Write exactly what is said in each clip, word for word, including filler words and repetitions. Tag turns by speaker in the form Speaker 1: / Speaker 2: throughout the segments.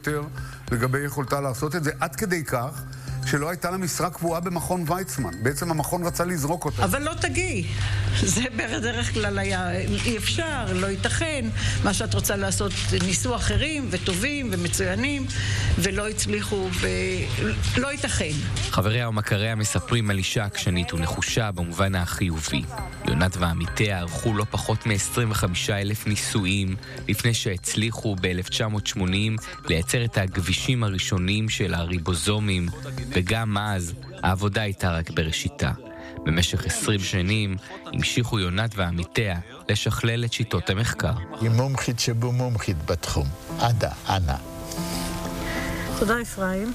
Speaker 1: ביותר לגבי יכולתה לעשות את זה, עד כדי כך שלא הייתה לה משרה קבועה במכון ויצמן. בעצם המכון רצה לזרוק אותה.
Speaker 2: אבל לא תגיעי. זה בדרך כלל היה אי אפשר, לא ייתכן. מה שאת רוצה לעשות ניסו אחרים וטובים ומצוינים, ולא הצליחו ולא ייתכן.
Speaker 3: חבריה ומכריה מספרים על אישה עקשנית ונחושה במובן החיובי. יונת ועמיתיה ערכו לא פחות מ-עשרים וחמישה אלף ניסויים לפני שהצליחו ב-אלף תשע מאות שמונים לייצר את הכבישים הראשונים של הריבוזומים, וגם אז העבודה הייתה רק בראשיתה. במשך עשרים שנים המשיכו יונת ועמיתיה לשכלל את שיטות המחקר.
Speaker 4: היא מומחית שבו מומחית בתחום. עדה, אנה.
Speaker 2: תודה אפרים.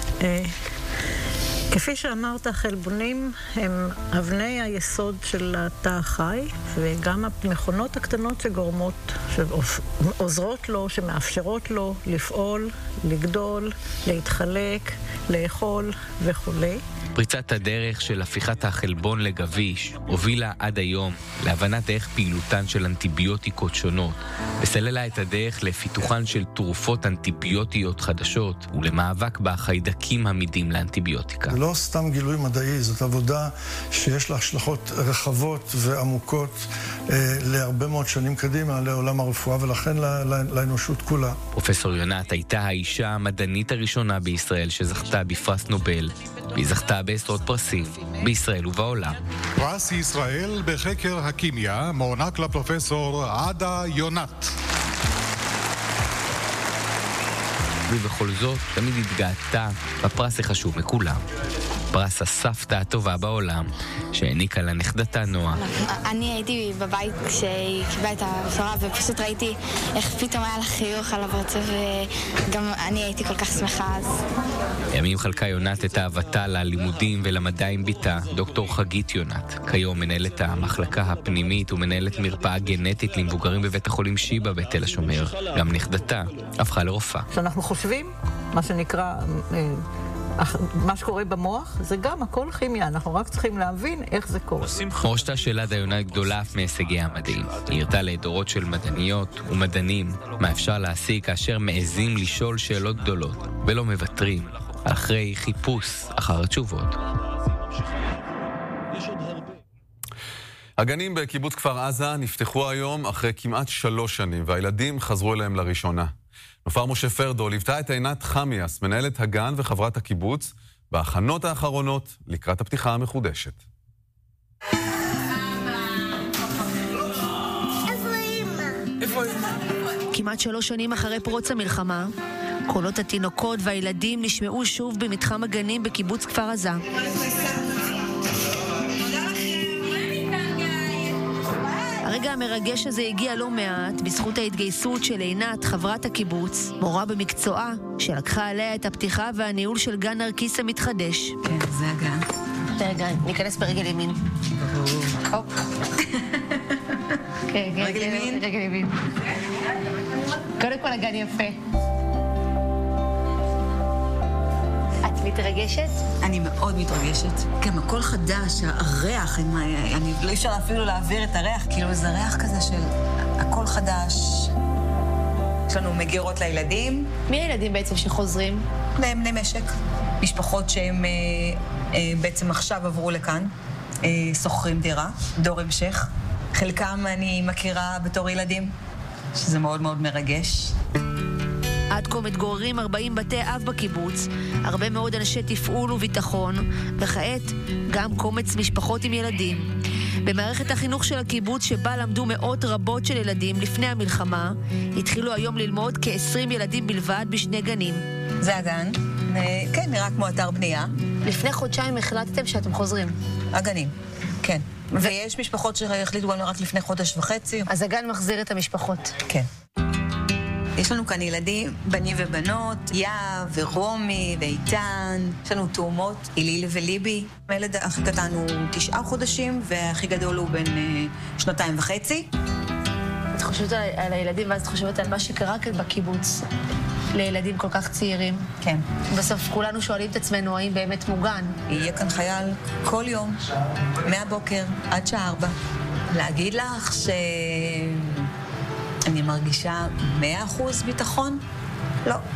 Speaker 2: כפי שאמרת, החלבונים הם אבני היסוד של התא החי, וגם המכונות הקטנות שגורמות, שעוזרות לו, שמאפשרות לו לפעול, לגדול, להתחלק, לאכול וכו'.
Speaker 3: פריצת הדרך של הפיכת החלבון לגביש הובילה עד היום להבנת איך פעילותן של אנטיביוטיקות שונות, וסללה את הדרך לפיתוחן של תרופות אנטיביוטיות חדשות ולמאבק בחיידקים עמידים לאנטיביוטיקה.
Speaker 5: זה לא סתם גילוי מדעי, זאת עבודה שיש לה השלכות רחבות ועמוקות אה, להרבה מאוד שנים קדימה לעולם הרפואה, ולכן לא, לא, לאנושות כולה.
Speaker 3: פרופסור יונת הייתה האישה המדענית הראשונה בישראל שזכתה בפרס נובל, והיא זכתה בעשרות פרסים בישראל ובעולם.
Speaker 6: פרס ישראל בחקר הכימיה מוענק לפרופסור עדה יונת.
Speaker 3: ובכל זאת תמיד התגאתה בפרס החשוב מכולם, פרס הסבתא הטובה בעולם שהעניקה לנכדתה נועה.
Speaker 7: אני הייתי בבית כשהיא קיבלה את הבשורה, ופשוט ראיתי איך פתאום היה לה חיוך על הפרצוף, וגם אני הייתי כל כך שמחה אז.
Speaker 3: ימים חלקה יונת את אהבתה ללימודים ולמדע עם ביתה, דוקטור חגית יונת. כיום מנהלת המחלקה הפנימית ומנהלת מרפאה גנטית למבוגרים בבית החולים שיבא בתל השומר. גם נכדתה הפכה לרופאה.
Speaker 2: כשאנחנו חושבים, מה שנקרא מה שקורה במוח, זה גם הכל כימיה, אנחנו רק צריכים להבין איך זה קורה.
Speaker 3: מורשתה של עדה יונת גדולה אף מהישגי המדעים. היא הרתה לדורות של מדעניות ומדענים מה אפשר להשיג כאשר מעזים לשאול שאלות גדולות ולא מוותרים אחרי חיפוש אחר התשובות.
Speaker 8: הגנים בקיבוץ כפר עזה נפתחו היום אחרי כמעט שלוש שנים, והילדים חזרו אליהם לראשונה. נופר משה פרדו ליוותה את עינת חמיאס, מנהלת הגן וחברת הקיבוץ, בהכנות האחרונות לקראת הפתיחה המחודשת.
Speaker 9: איפה אמא? כמעט שלוש שנים אחרי פרוץ המלחמה, קולות התינוקות והילדים נשמעו שוב במתחם הגנים בקיבוץ כפר עזה. הרגע המרגש הזה הגיע לא מעט בזכות ההתגייסות של עינת, חברת הקיבוץ, מורה במקצועה, שלקחה עליה את הפתיחה והניהול של גן נרקיס המתחדש.
Speaker 10: כן, זה הגן.
Speaker 9: זה הגן, ניכנס ברגל ימין. הופ.
Speaker 10: רגל ימין?
Speaker 9: רגל ימין. קודם כל הגן יפה. את מתרגשת?
Speaker 10: אני מאוד מתרגשת. גם הכל חדש, הריח, אני לא אפשר אפילו להעביר את הריח, כאילו זה ריח כזה של הכל חדש. יש לנו מגירות לילדים.
Speaker 9: מי הילדים בעצם שחוזרים?
Speaker 10: בני משק. משפחות שהם אה, אה, בעצם עכשיו עברו לכאן, אה, שוכרים דירה, דור המשך. חלקם אני מכירה בתור ילדים, שזה מאוד מאוד מרגש.
Speaker 9: עד כה מתגוררים ארבעים בתי אב בקיבוץ, הרבה מאוד אנשי תפעול וביטחון, וכעת גם קומץ משפחות עם ילדים. במערכת החינוך של הקיבוץ שבה למדו מאות רבות של ילדים לפני המלחמה, התחילו היום ללמוד כ-עשרים ילדים בלבד בשני גנים.
Speaker 10: זה הגן, כן, נראה כמו אתר בנייה.
Speaker 9: לפני חודשיים החלטתם שאתם חוזרים.
Speaker 10: הגנים, כן. ויש משפחות שהחליטו גם רק לפני חודש וחצי.
Speaker 9: אז הגן מחזיר את המשפחות.
Speaker 10: כן. יש לנו כאן ילדים, בנים ובנות, יאב ורומי ואיתן. יש לנו תאומות, איליל וליבי. הילד הכי קטן הוא תשעה חודשים, והכי גדול הוא בן שנתיים וחצי.
Speaker 9: את חושבת על, על הילדים, ואז את חושבת על מה שקרה כאן בקיבוץ, לילדים כל כך צעירים.
Speaker 10: כן.
Speaker 9: בסוף כולנו שואלים את עצמנו, האם באמת מוגן?
Speaker 10: יהיה כאן חייל כל יום, מהבוקר עד שעה ארבע. להגיד לך ש... אני מרגישה מאה אחוז ביטחון? לא.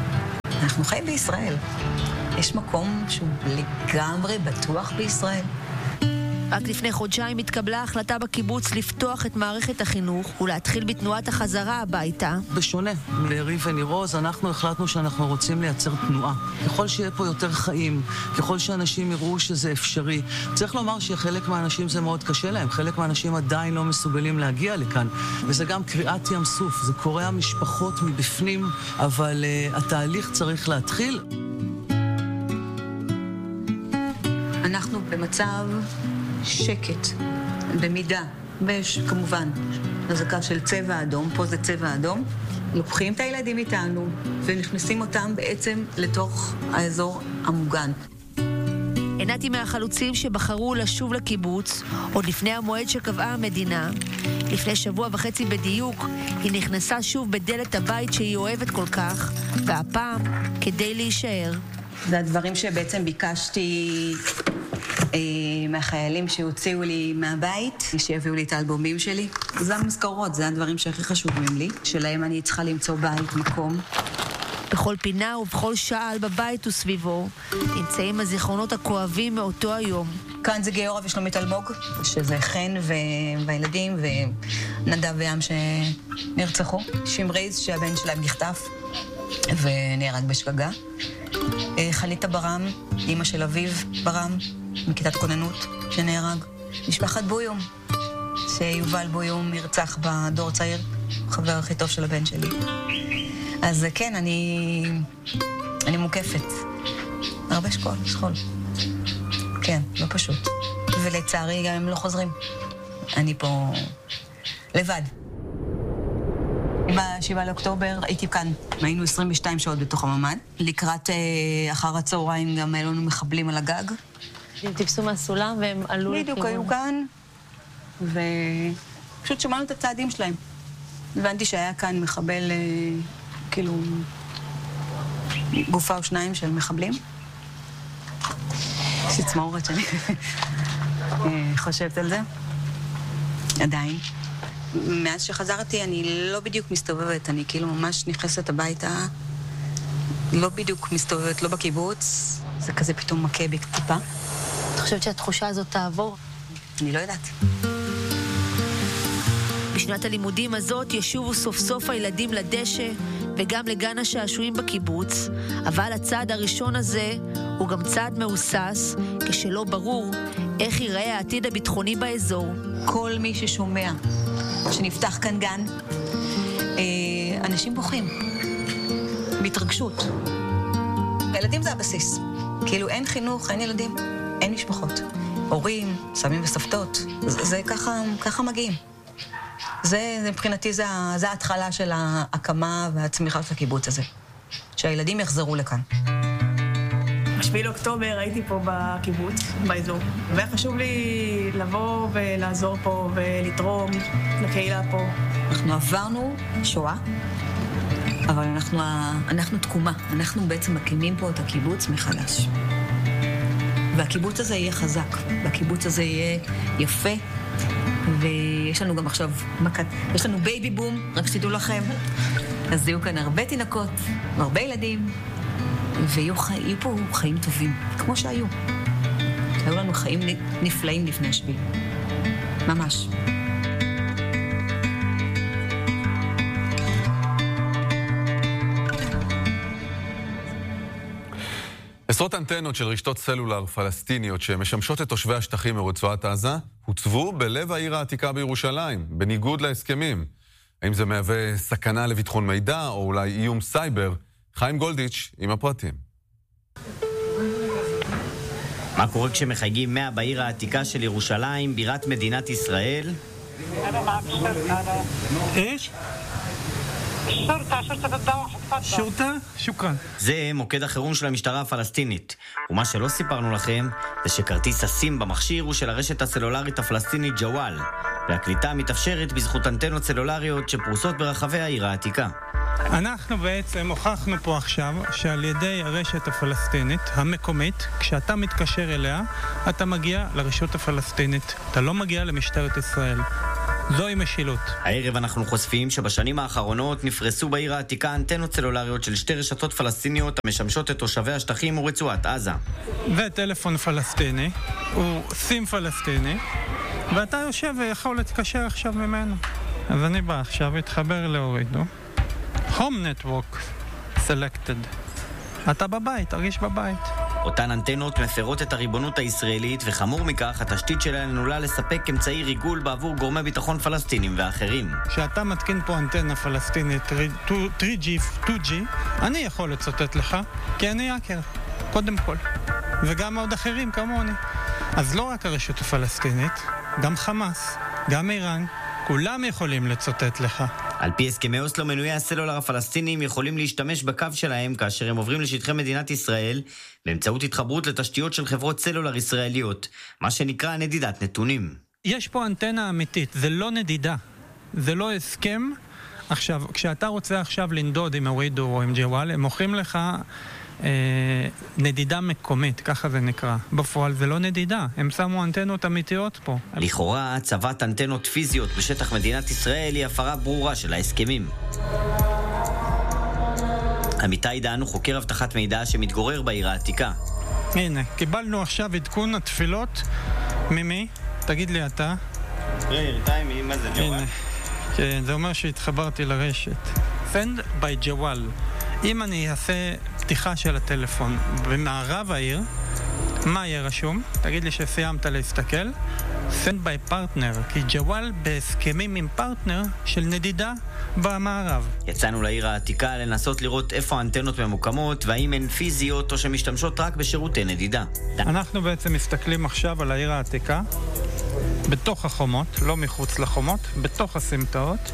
Speaker 10: אנחנו חיים בישראל. יש מקום שהוא לגמרי בטוח בישראל.
Speaker 9: רק לפני חודשיים התקבלה החלטה בקיבוץ לפתוח את מערכת החינוך ולהתחיל בתנועת החזרה הביתה.
Speaker 11: בשונה מריב ונירוז, אנחנו החלטנו שאנחנו רוצים לייצר תנועה. ככל שיהיה פה יותר חיים, ככל שאנשים יראו שזה אפשרי. צריך לומר שחלק מהאנשים זה מאוד קשה להם, חלק מהאנשים עדיין לא מסוגלים להגיע לכאן. וזה גם קריאת ים סוף, זה קורע משפחות מבפנים, אבל uh, התהליך צריך להתחיל.
Speaker 10: אנחנו במצב שקט, במידה, ויש כמובן הזקה של צבע אדום, פה זה צבע אדום, לוקחים את הילדים איתנו ונכנסים אותם בעצם לתוך האזור המוגן.
Speaker 9: עינת היא מהחלוצים שבחרו לשוב לקיבוץ עוד לפני המועד שקבעה המדינה. לפני שבוע וחצי בדיוק היא נכנסה שוב בדלת הבית שהיא אוהבת כל כך, והפעם כדי להישאר.
Speaker 10: זה הדברים שבעצם ביקשתי אה, מהחיילים שהוציאו לי מהבית, שיביאו לי את האלבומים שלי. זה המזכרות, זה הדברים שהכי חשובים לי, שלהם אני צריכה למצוא בית, מקום.
Speaker 9: בכל פינה ובכל שעל בבית וסביבו נמצאים הזיכרונות הכואבים מאותו היום.
Speaker 10: כאן זה גיורא ושלומית אלמוג, שזה חן והילדים ונדב וים שנרצחו. שמרייז שהבן שלהם נחטף ונהרג בשגגה. חליטה ברם, אמא של אביב ברם, מכיתת כוננות, שנהרג. משפחת בויום, שיובל בויום נרצח בדור צעיר, חבר הכי טוב של הבן שלי. אז כן, אני... אני מוקפת. הרבה שכול, שכול. כן, לא פשוט. ולצערי גם הם לא חוזרים. אני פה לבד. בשבעה לאוקטובר הייתי כאן. היינו עשרים ושתיים שעות בתוך הממ"ד. לקראת אה, אחר הצהריים גם היו לנו מחבלים על הגג.
Speaker 12: הם טיפסו מהסולם והם עלו לכיוון.
Speaker 10: בדיוק, היו כאן. ופשוט שמענו את הצעדים שלהם. הבנתי שהיה כאן מחבל, אה, כאילו, גופה או שניים של מחבלים. יש לי צמאות שאני חושבת על זה. עדיין. מאז שחזרתי אני לא בדיוק מסתובבת, אני כאילו ממש נכנסת הביתה, לא בדיוק מסתובבת, לא בקיבוץ, זה כזה פתאום מכה בי טיפה.
Speaker 12: את חושבת שהתחושה הזאת תעבור?
Speaker 10: אני לא יודעת.
Speaker 9: בשנת הלימודים הזאת ישובו סוף סוף הילדים לדשא וגם לגן השעשועים בקיבוץ, אבל הצעד הראשון הזה הוא גם צעד מאוסס, כשלא ברור איך ייראה העתיד הביטחוני באזור.
Speaker 10: כל מי ששומע שנפתח כאן גן, אנשים בוכים, בהתרגשות. הילדים זה הבסיס. כאילו אין חינוך, אין ילדים, אין משפחות. הורים, סבים וסבתות, זה, זה ככה, ככה מגיעים. זה, זה מבחינתי, זה, זה ההתחלה של ההקמה והצמיחה של הקיבוץ הזה. שהילדים יחזרו לכאן.
Speaker 13: בשביל אוקטובר הייתי פה בקיבוץ, באזור, והיה חשוב לי לבוא ולעזור פה ולתרום לקהילה פה.
Speaker 10: אנחנו עברנו שואה, אבל אנחנו, אנחנו תקומה. אנחנו בעצם מקימים פה את הקיבוץ מחדש. והקיבוץ הזה יהיה חזק, והקיבוץ הזה יהיה יפה, ויש לנו גם עכשיו מכת, יש לנו בייבי בום, רק שתדעו לכם. אז יהיו כאן הרבה תינוקות, הרבה ילדים, ויהיו חי... פה חיים טובים, כמו שהיו. היו לנו חיים נפלאים לפני השביל. ממש.
Speaker 8: עשרות אנטנות של רשתות סלולר פלסטיניות שמשמשות את תושבי השטחים מרצועת עזה הוצבו בלב העיר העתיקה בירושלים, בניגוד להסכמים. האם זה מהווה סכנה לביטחון מידע או אולי איום סייבר? חיים גולדיץ' עם הפרטים.
Speaker 14: מה קורה כשמחייגים מאה בעיר העתיקה של ירושלים, בירת מדינת ישראל?
Speaker 15: איש? שורטה, שורטה בדוח. שורטה? שוקרן.
Speaker 14: זה מוקד החירום של המשטרה הפלסטינית. ומה שלא סיפרנו לכם, זה שכרטיס הסים במכשיר הוא של הרשת הסלולרית הפלסטינית ג'וואל, והקליטה מתאפשרת בזכות אנטנות סלולריות שפרוסות ברחבי העיר העתיקה.
Speaker 15: אנחנו בעצם הוכחנו פה עכשיו שעל ידי הרשת הפלסטינית המקומית, כשאתה מתקשר אליה, אתה מגיע לרשות הפלסטינית. אתה לא מגיע למשטרת ישראל. זוהי משילות.
Speaker 14: הערב אנחנו חושפים שבשנים האחרונות נפרסו בעיר העתיקה אנטנות סלולריות של שתי רשתות פלסטיניות המשמשות את תושבי השטחים ורצועת עזה.
Speaker 15: וטלפון פלסטיני, הוא סים פלסטיני, ואתה יושב ויכול להתקשר עכשיו ממנו. אז אני בא עכשיו, התחבר להורידו. Home Network Selected. אתה בבית, תרגיש בבית.
Speaker 14: אותן אנטנות מפרות את הריבונות הישראלית, וחמור מכך, התשתית שלהן עלולה לספק אמצעי ריגול בעבור גורמי ביטחון פלסטינים ואחרים.
Speaker 15: כשאתה מתקין פה אנטנה פלסטינית שלוש ג'י, שתיים ג'י, אני יכול לצוטט לך, כי אני האקר, קודם כל. וגם עוד אחרים כמוני. אז לא רק הרשות הפלסטינית, גם חמאס, גם איראן, כולם יכולים לצוטט לך.
Speaker 14: על פי הסכמי אוסלו, מנויי הסלולר הפלסטינים יכולים להשתמש בקו שלהם כאשר הם עוברים לשטחי מדינת ישראל באמצעות התחברות לתשתיות של חברות סלולר ישראליות, מה שנקרא נדידת נתונים.
Speaker 15: יש פה אנטנה אמיתית, זה לא נדידה, זה לא הסכם. עכשיו, כשאתה רוצה עכשיו לנדוד עם הורידו או עם ג'וואל, הם מוכרים לך אה, נדידה מקומית, ככה זה נקרא. בפועל זה לא נדידה, הם שמו אנטנות אמיתיות פה.
Speaker 14: לכאורה, הצבת אנטנות פיזיות בשטח מדינת ישראל היא הפרה ברורה של ההסכמים. עמיתי דהנו חוקר הבטחת מידע שמתגורר בעיר העתיקה.
Speaker 15: הנה, קיבלנו עכשיו עדכון התפילות. ממי? תגיד לי אתה.
Speaker 14: רגע, תאי, מה זה ג'וואל?
Speaker 15: הנה, כן, זה אומר שהתחברתי לרשת. Send by ג'וואל. אם אני אעשה פתיחה של הטלפון במערב העיר, מה יהיה רשום? תגיד לי שסיימת להסתכל. Send by partner, כי ג'וואל בהסכמים עם פרטנר של נדידה במערב.
Speaker 14: יצאנו לעיר העתיקה לנסות לראות איפה האנטנות ממוקמות, והאם הן פיזיות או שמשתמשות רק בשירותי נדידה.
Speaker 15: אנחנו בעצם מסתכלים עכשיו על העיר העתיקה, בתוך החומות, לא מחוץ לחומות, בתוך הסמטאות,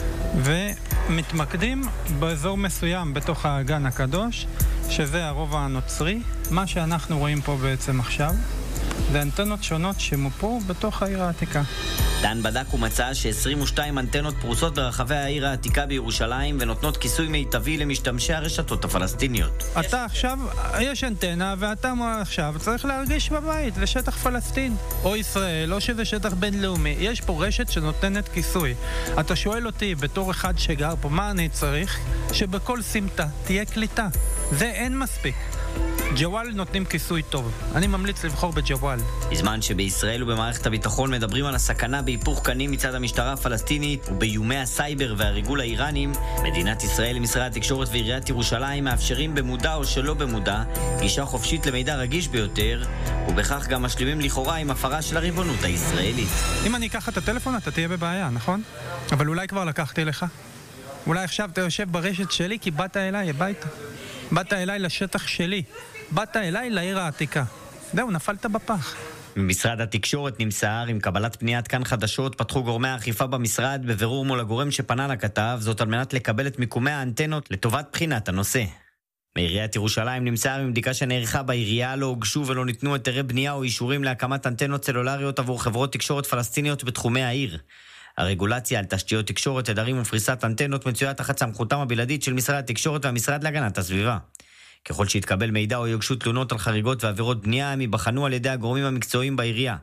Speaker 15: ומתמקדים באזור מסוים בתוך האגן הקדוש, שזה הרובע הנוצרי. מה שאנחנו רואים פה בעצם עכשיו זה אנטנות שונות שמופו בתוך העיר העתיקה.
Speaker 14: דן בדק ומצא ש-עשרים ושתיים אנטנות פרוסות ברחבי העיר העתיקה בירושלים ונותנות כיסוי מיטבי למשתמשי הרשתות הפלסטיניות.
Speaker 15: אתה עכשיו, יש אנטנה ואתה עכשיו צריך להרגיש בבית, זה שטח פלסטין או ישראל או שזה שטח בינלאומי. יש פה רשת שנותנת כיסוי. אתה שואל אותי בתור אחד שגר פה, מה אני צריך? שבכל סמטה תהיה קליטה. זה אין מספיק. ג'וואל נותנים כיסוי טוב. אני ממליץ לבחור בג'וואל.
Speaker 14: בזמן שבישראל ובמערכת הביטחון מדברים על הסכנה בהיפוך קנים מצד המשטרה הפלסטינית ובאיומי הסייבר והריגול האיראנים, מדינת ישראל, משרד התקשורת ועיריית ירושלים מאפשרים במודע או שלא במודע גישה חופשית למידע רגיש ביותר, ובכך גם משלימים לכאורה עם הפרה של הריבונות הישראלית.
Speaker 15: אם אני אקח את הטלפון אתה תהיה בבעיה, נכון? אבל אולי כבר לקחתי לך. אולי עכשיו אתה יושב ברשת שלי כי באת אליי הביתה. באת אליי לשטח שלי. באת אליי לעיר העתיקה. זהו, נפלת בפח.
Speaker 14: ממשרד התקשורת נמסר, עם קבלת פניית כאן חדשות פתחו גורמי האכיפה במשרד בבירור מול הגורם שפנה לכתב, זאת על מנת לקבל את מיקומי האנטנות לטובת בחינת הנושא. מעיריית ירושלים נמסר, עם בדיקה שנערכה בעירייה לא הוגשו ולא ניתנו היתרי בנייה או אישורים להקמת אנטנות סלולריות עבור חברות תקשורת פלסטיניות בתחומי העיר. הרגולציה על תשתיות תקשורת, תדרים ופריסת אנטנות מצויה תחת סמכותם הבלעדית של משרד התקשורת והמשרד להגנת הסביבה. ככל שיתקבל מידע או יוגשו תלונות על חריגות ועבירות בנייה, הם ייבחנו על ידי הגורמים המקצועיים בעירייה.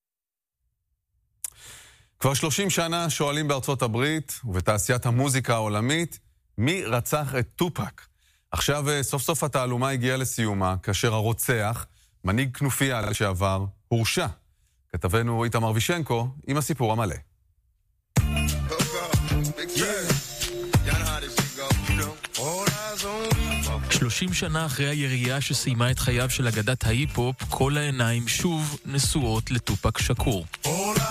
Speaker 8: כבר שלושים שנה שואלים בארצות הברית ובתעשיית המוזיקה העולמית, מי רצח את טופק? עכשיו סוף סוף התעלומה הגיעה לסיומה, כאשר הרוצח, מנהיג כנופיה לשעבר, הורשע. כתבנו איתמר וישנקו עם הסיפור המלא.
Speaker 16: שלושים שנה אחרי הירייה שסיימה את חייו של אגדת ההיפ-הופ, כל העיניים שוב נשואות לטופק שקור.
Speaker 17: We,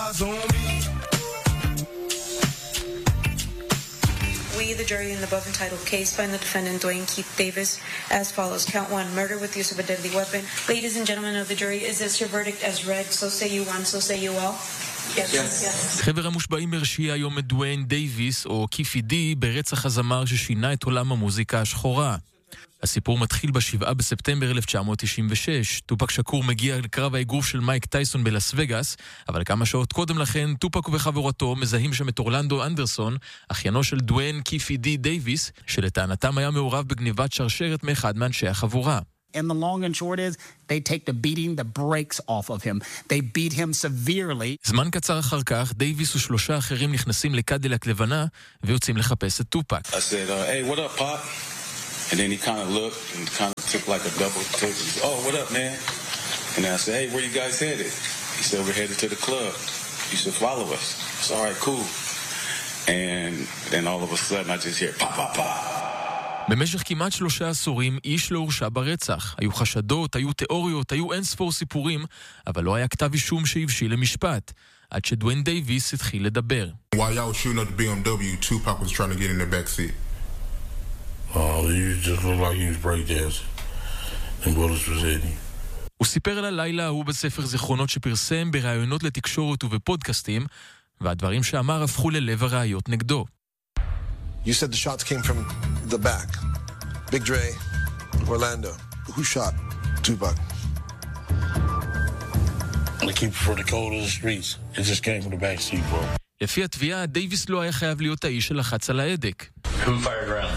Speaker 17: the jury in the above entitled case, find the defendant Dwayne Keith Davis as follows. Count one, murder with use of a deadly weapon. Ladies and gentlemen of the jury, is this your verdict as read? So say you won, so say you well.
Speaker 16: חבר המושבעים הרשיע היום את דוויין דייביס, או קיפי די, ברצח הזמר ששינה את עולם המוזיקה השחורה. הסיפור מתחיל בשבעה בספטמבר אלף תשע מאות תשעים ושש. טופק שקור מגיע לקרב האגרוף של מייק טייסון בלס וגאס, אבל כמה שעות קודם לכן, טופק וחברתו מזהים שם את אורלנדו אנדרסון, אחיינו של דוויין קיפי די דייביס, שלטענתם היה מעורב בגניבת שרשרת מאחד מאנשי החבורה.
Speaker 18: And the long and short is, they take the beating the brakes off of him. They beat him severely.
Speaker 16: זמן קצר אחר כך, דייביס ושלושה אחרים נכנסים לקדילק לבנה ויוצאים לחפש את טופק.
Speaker 19: I said, uh, hey, what up, Pop? And then he kind of looked and kind of took like a double took. He said, oh, what up, man? And then I said, hey, where you guys headed? He said, we're headed to the club. You should follow us. It's all right, cool. And then all of a sudden I just hear pop, pop, pop.
Speaker 16: במשך כמעט שלושה עשורים איש לא הורשע ברצח. היו חשדות, היו תיאוריות, היו אין ספור סיפורים, אבל לא היה כתב אישום שהבשיל למשפט, עד שדוויין דייביס התחיל לדבר.
Speaker 20: While y'all was shooting up the B M W, Tupac was trying to get in the back seat.
Speaker 21: Oh, you just look like he was breakdancing. And bullets was hitting.
Speaker 16: הוא סיפר על הלילה ההוא בספר זיכרונות שפרסם בראיונות לתקשורת ובפודקאסטים, והדברים שאמר הפכו ללב הראיות נגדו.
Speaker 22: You said the shots came from the back. Big Dre, Orlando. Who shot Tupac?
Speaker 21: The keeper for the code of the streets. It just came from the back seat, bro.
Speaker 16: לפי התביעה, דייביס לא היה חייב להיות האיש שלחץ על ההדק.
Speaker 21: Who fired around?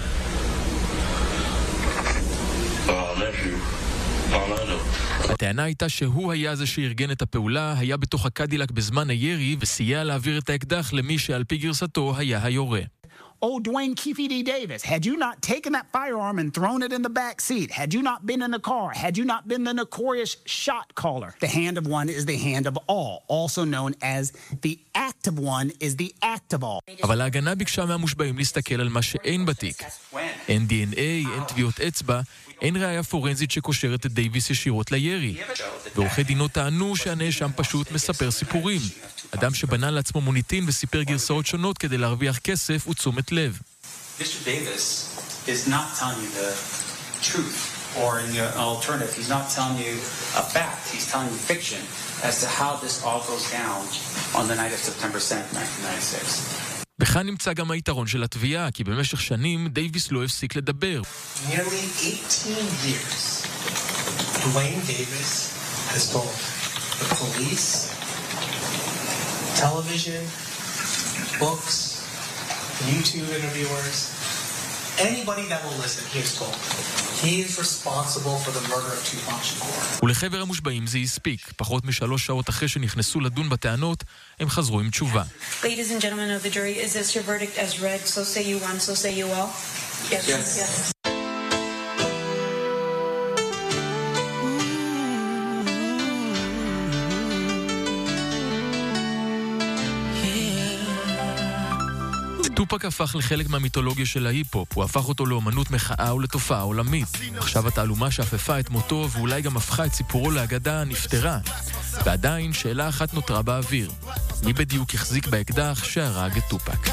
Speaker 21: Oh, that's you. Orlando.
Speaker 16: הטענה הייתה שהוא היה זה שארגן את הפעולה, היה בתוך הקדילק בזמן הירי וסייע להעביר את האקדח למי שעל פי גרסתו היה היורה.
Speaker 18: Oh, Dwayne Keefe D. Davis, had you not taken that firearm and thrown it in the back seat, had you not been in the car, had you not been the notorious shot caller, the hand of one is the hand of all, also known as the act of one is the act of all.
Speaker 16: אבל ההגנה ביקשה מהמושבעים להסתכל על מה שאין בתיק. אין די אן איי, אין טביעות אצבע, אין ראיה פורנזית שקושרת את דייביס ישירות לירי. ועורכי דינו טענו שהנאשם פשוט מספר סיפורים. אדם שבנה לעצמו מוניטין וסיפר גרסאות שונות כדי להרוויח כסף ותשומת לב.
Speaker 23: מיסטר Davis is not telling you the truth or in the alternative. He's not telling you a fact. He's telling you fiction as to how this all goes down on the night of September seventh, nineteen ninety-six.
Speaker 16: בכאן נמצא גם היתרון של התביעה, כי במשך שנים דייביס לא הפסיק לדבר.
Speaker 23: Nearly eighteen years, Dwayne Davis has told the police, television, books, YouTube interviewers, anybody that will listen, he has told. He is responsible for the murder of Tupac Shakur.
Speaker 16: ולחבר המושבעים זה הספיק. פחות משלוש שעות אחרי שנכנסו לדון בטענות, הם חזרו עם תשובה.
Speaker 17: Ladies and gentlemen of the jury, is this your verdict as read? So say you one, so say you all. Yes. Yes. yes. טופק הפך לחלק מהמיתולוגיה של ההיפ-הופ, הוא הפך אותו לאומנות מחאה ולתופעה עולמית. עכשיו התעלומה שאפפה את מותו ואולי גם הפכה את סיפורו לאגדה נפטרה. ועדיין שאלה אחת נותרה באוויר. מי בדיוק החזיק באקדח שהרג את טופק?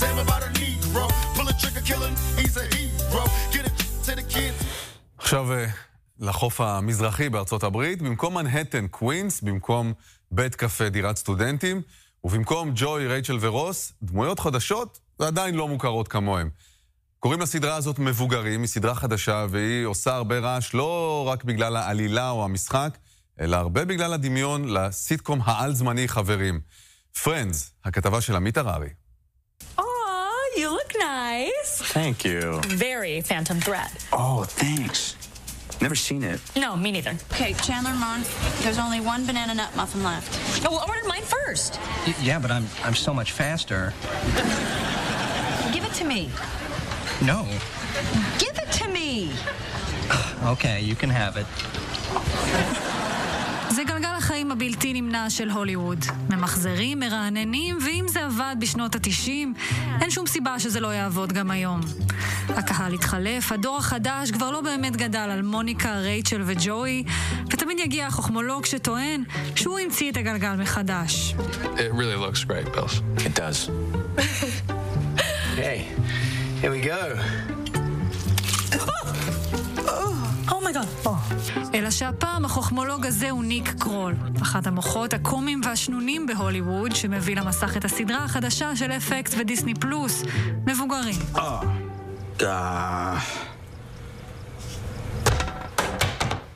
Speaker 8: עכשיו לחוף המזרחי בארצות הברית, במקום מנהטן קווינס, במקום בית קפה דירת סטודנטים, ובמקום ג'וי, רייצ'ל ורוס, דמויות חדשות ועדיין לא מוכרות כמוהם. קוראים לסדרה הזאת מבוגרים, היא סדרה חדשה והיא עושה הרבה רעש לא רק בגלל העלילה או המשחק, אלא הרבה בגלל הדמיון לסיטקום העל זמני חברים. פרנדס, הכתבה של עמית הררי.
Speaker 24: Oh, you look nice.
Speaker 25: Thank you.
Speaker 24: Very Phantom Thread.
Speaker 25: Oh, thanks. Never seen it.
Speaker 24: No, me neither.
Speaker 26: Okay, Chandler and Ron, there's only one banana nut muffin left.
Speaker 24: Oh, well, order mine first.
Speaker 25: Y- yeah, but I'm I'm so much faster.
Speaker 26: Give it to me.
Speaker 25: No.
Speaker 26: Give it to me.
Speaker 25: Okay, you can have it.
Speaker 27: זה גלגל החיים הבלתי נמנע של הוליווד. ממחזרים, מרעננים, ואם זה עבד בשנות ה-תשעים, אין שום סיבה שזה לא יעבוד גם היום. הקהל התחלף, הדור החדש כבר לא באמת גדל על מוניקה, רייצ'ל וג'וי, ותמיד יגיע החוכמולוג שטוען שהוא המציא את הגלגל מחדש.
Speaker 25: It really looks great, Bills. It does.
Speaker 24: Okay, here we go. Oh my God. Oh.
Speaker 27: אלא שהפעם החוכמולוג הזה הוא ניק קרול, אחת המוחות הקומיים והשנונים בהוליווד, שמביא למסך את הסדרה החדשה של אף אקס ודיסני פלוס, מבוגרים.
Speaker 25: Oh, God.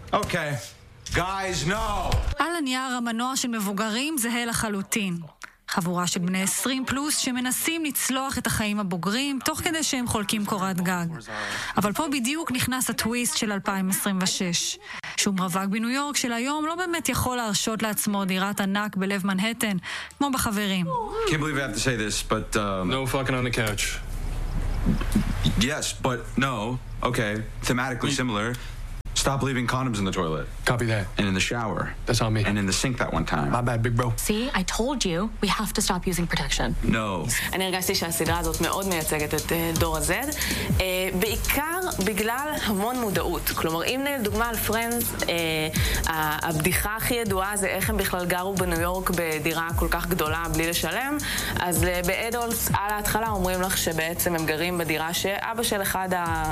Speaker 25: Okay, guys, no.
Speaker 27: על הנייר המנוע של מבוגרים זהה לחלוטין. חבורה של בני עשרים פלוס שמנסים לצלוח את החיים הבוגרים תוך כדי שהם חולקים קורת גג. אבל פה בדיוק נכנס הטוויסט של אלפיים עשרים ושש. שום רווק בניו יורק של היום לא באמת יכול להרשות לעצמו דירת ענק בלב מנהטן, כמו בחברים.
Speaker 1: Can't believe I have to say this, but um,
Speaker 25: No fucking on the couch.
Speaker 1: yes, but no. Okay, thematically similar. Stop leaving condoms in the toilet.
Speaker 25: Copy that.
Speaker 1: And in the shower.
Speaker 25: That's on me.
Speaker 1: And in the sink that one time.
Speaker 25: My bad, big bro.
Speaker 24: See, I told you we have to stop using protection.
Speaker 1: No.
Speaker 2: אני הרגשתי שהסדרה הזאת מאוד מייצגת את דור ה-Z, בעיקר בגלל המון מודעות. כלומר, אם לדוגמה על פרנדס, הבדיחה הכי ידועה זה איך הם בכלל גרו בניו יורק בדירה כל כך גדולה בלי לשלם, אז באדולטס על ההתחלה אומרים לך שבעצם הם גרים בדירה שאבא של אחד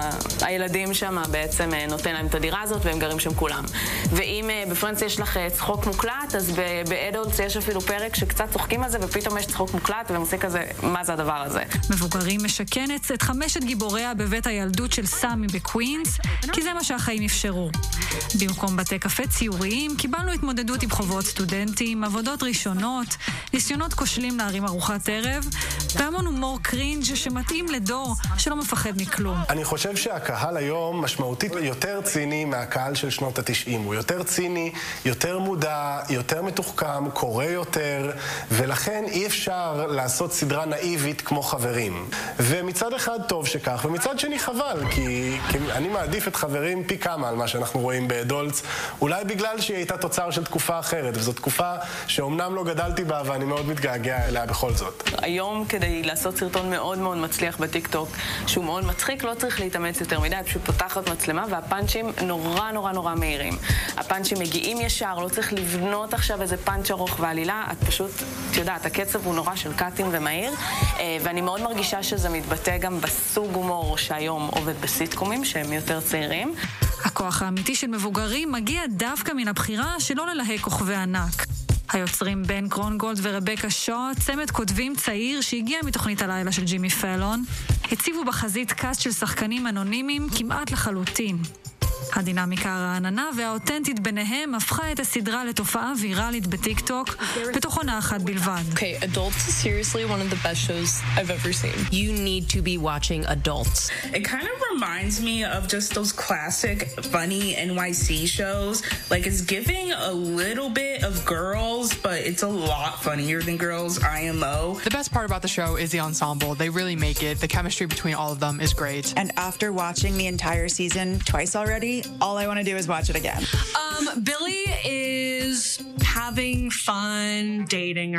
Speaker 2: הילדים שם בעצם נותן להם את הדירה הזאת והם גרים שם כולם. ואם בפרנדס יש לך צחוק מוקלט, אז באדולטס יש אפילו פרק שקצת צוחקים על זה ופתאום יש צחוק מוקלט והם עושים כזה, מה זה הדבר הזה?
Speaker 27: מבוגרים משכנת את חמשת גיבוריה בבית הילדות של סמי בקווינס, כי זה מה שהחיים אפשרו. במקום בתי קפה ציוריים, קיבלנו התמודדות עם חובות סטודנטים, עבודות ראשונות, ניסיונות כושלים להרים ארוחת ערב, והמון הומור קרינג' שמתאים לדור שלא מפחד מכלום.
Speaker 3: אני חושב שהקהל היום משמעותית יותר ציני מהקהל של שנות התשעים. הוא יותר ציני, יותר מודע, יותר מתוחכם, קורא יותר, ולכן אי אפשר לעשות סדרה נאיבית כמו חברים. ומצד אחד טוב שכך, ומצד שני חבל, כי, כי אני מעדיף את חברים פי כמה על מה שאנחנו רואים באדולטס, אולי בגלל שהיא הייתה תוצר של תקופה אחרת, וזו תקופה שאומנם לא גדלתי בה, ואני מאוד מתגעגע אליה בכל זאת.
Speaker 2: היום כדי לעשות סרטון מאוד מאוד מצליח בטיקטוק, שהוא מאוד מצחיק, לא צריך להתאמץ יותר מדי, פשוט פותחת מצלמה, והפאנצ'ים נורא נורא נורא מהירים. הפאנצ'ים מגיעים ישר, לא צריך לבנות עכשיו איזה פאנצ' ארוך ועלילה, את פשוט, את יודעת, הקצב הוא נורא של קאטים ומהיר, ואני מאוד מרגישה שזה מתבטא גם בסוג הומור שהיום עובד בסיטקומים, שהם יותר צעירים.
Speaker 27: הכוח האמיתי של מבוגרים מגיע דווקא מן הבחירה שלא ללהק כוכבי ענק. היוצרים בן קרונגולד ורבקה שו, צמד כותבים צעיר שהגיע מתוכנית הלילה של ג'ימי פלון, הציבו בחזית קאסט של שחקנים אנונימיים כמעט לחלוטין. הדינמיקה הרעננה והאותנטית ביניהם הפכה את הסדרה לתופעה ויראלית בטיקטוק בתוך עונה אחת בלבד.
Speaker 4: Okay, Adults is seriously one of the best shows I've ever seen. You need to be watching Adults.
Speaker 5: It kind of reminds me of just those classic funny N Y C shows. Like it's giving a little bit of Girls, but it's a lot funnier than Girls, I M O.
Speaker 6: The best part about the show is the ensemble. They really make it. The chemistry between all of them is great.
Speaker 7: And after watching the entire season twice already, all I want to do is watch it again.
Speaker 28: Um, Billy is having fun dating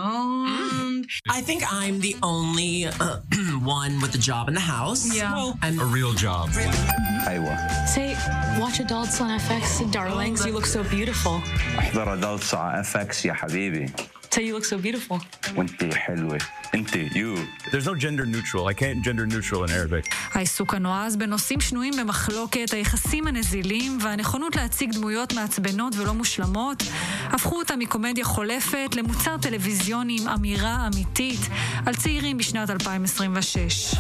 Speaker 28: around.
Speaker 29: Mm. I think I'm the only uh, one with a job in the house.
Speaker 28: Yeah.
Speaker 29: Well, I'm
Speaker 1: a real job.
Speaker 29: Aywa.
Speaker 12: Say, watch Adults on F X, darlings. You look so beautiful.
Speaker 30: احضر Adults على F X يا حبيبي.
Speaker 12: Say you look so beautiful.
Speaker 30: وانتي حلوة. انتي, you.
Speaker 31: There's no gender neutral. I can't gender neutral in Arabic.
Speaker 27: העיסוק הנועז בנושאים שנויים במחלוקת, היחסים הנזילים והנכונות להציג דמויות מעצבנות ולא מושלמות, הפכו אותה מקומדיה חולפת למוצר טלוויזיוני עם אמירה אמיתית על צעירים בשנת אלפיים עשרים ושש.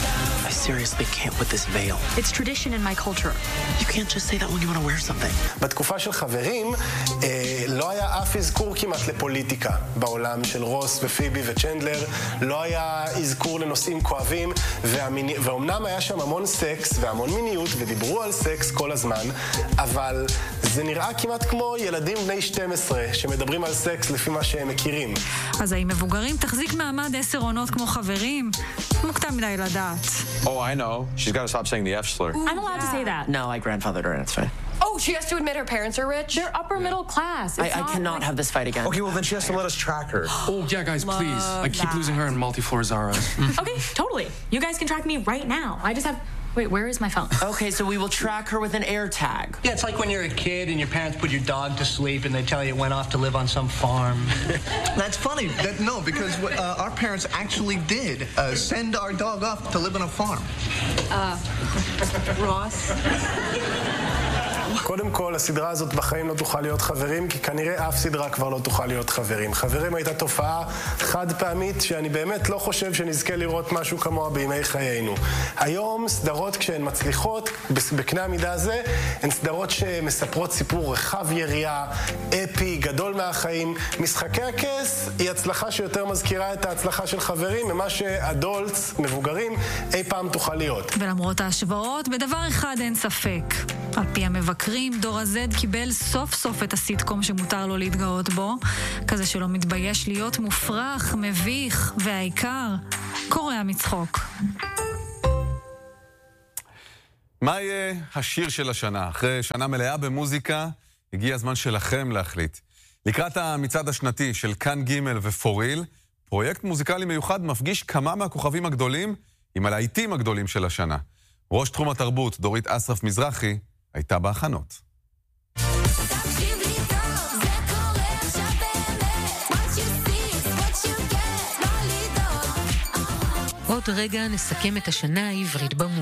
Speaker 29: I seriously can't with this veil.
Speaker 12: It's tradition in my culture.
Speaker 29: You can't just say that when you want to wear something.
Speaker 3: בתקופה של חברים, אה, לא היה אף אזכור כמעט לפוליטיקה בעולם של רוס ופיבי וצ'נדלר, לא היה אזכור לנושאים כואבים, והמיני... ואומנם היה שם המון סקס והמון מיניות, ודיברו על סקס כל הזמן, אבל זה נראה כמעט כמו ילדים בני שתים עשרה שמדברים על סקס לפי מה שהם מכירים.
Speaker 27: אז האם מבוגרים תחזיק מעמד עשר עונות כמו חברים? מוקדם מדי לדעת.
Speaker 1: Oh, I know. She's got to stop saying the F slur.
Speaker 12: Ooh, I'm allowed yeah. to say that.
Speaker 29: No, I grandfathered her and it's fine.
Speaker 12: Oh, she has to admit her parents are rich? They're upper yeah. middle class.
Speaker 29: I, I cannot like... have this fight again.
Speaker 1: Okay, well then she has to let us track her.
Speaker 25: Oh, yeah, guys,
Speaker 12: Love
Speaker 25: please. I keep
Speaker 12: that.
Speaker 25: losing her in multi-floor Zara's.
Speaker 12: Okay, totally. You guys can track me right now. I just have... Wait, where is my phone?
Speaker 29: Okay, so we will track her with an air tag.
Speaker 32: Yeah, it's like when you're a kid and your parents put your dog to sleep and they tell you it went off to live on some farm.
Speaker 33: That's funny. That, no, because uh, our parents actually did uh, send our dog off to live on a farm.
Speaker 12: Uh, Ross?
Speaker 3: קודם כל, הסדרה הזאת בחיים לא תוכל להיות חברים, כי כנראה אף סדרה כבר לא תוכל להיות חברים. חברים הייתה תופעה חד פעמית, שאני באמת לא חושב שנזכה לראות משהו כמוה בימי חיינו. היום, סדרות כשהן מצליחות, בקנה המידה הזה, הן סדרות שמספרות סיפור רחב יריעה, אפי, גדול מהחיים. משחקי הכס היא הצלחה שיותר מזכירה את ההצלחה של חברים, ממה שאדולטס, מבוגרים, אי פעם תוכל להיות.
Speaker 27: ולמרות ההשוואות, בדבר אחד אין ספק. על פי המבקרים, דור ה-Z קיבל סוף סוף את הסיטקום שמותר לו להתגאות בו, כזה שלא מתבייש להיות מופרך, מביך, והעיקר, קורע מצחוק.
Speaker 8: מה יהיה השיר של השנה? אחרי שנה מלאה במוזיקה, הגיע הזמן שלכם להחליט. לקראת המצעד השנתי של כאן ג' ופוריל, פרויקט מוזיקלי מיוחד מפגיש כמה מהכוכבים הגדולים עם הלהיטים הגדולים של השנה. ראש תחום התרבות, דורית אסרף מזרחי, הייתה בהכנות.
Speaker 9: עוד רגע נסכם את השנה העברית במוזיקה.